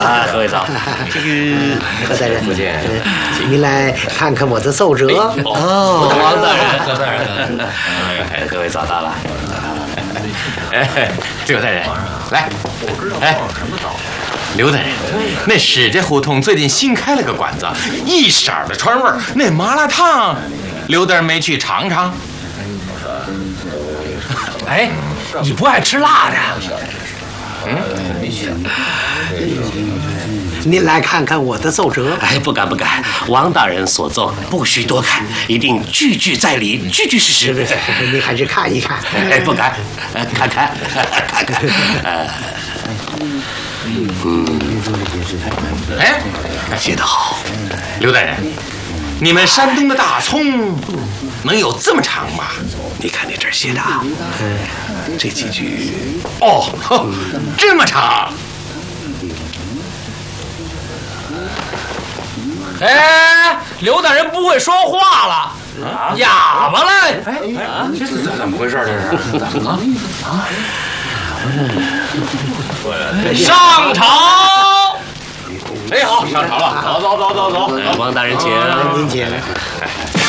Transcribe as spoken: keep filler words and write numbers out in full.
啊，各位早。这个何大人， 福建， 您来看看我的奏折。 哦，王大人，何大人，哎，各位早到了。 哎，刘大人，来，哎，刘大人，那史家胡同最近新开了个馆子，一色儿的川味儿，那麻辣烫，刘大人没去尝尝？ 哎，你不爱吃辣的？ 嗯， 您来看看我的奏折。 哎，不敢不敢，王大人所奏不许多看，一定句句在理，句句是实。 您还是看一看。 哎，不敢，看看，看看。嗯， 哎， 写得好， 刘大人，你们山东的大葱能有这么长吗？ 你看你这儿写的啊，这几句哦，这么长。 哎，刘大人不会说话了，哑巴了。哎， 这是怎么回事？这是啊啊！ 上朝。 哎，好，上朝了，走走走走走。 王大人请。 您请。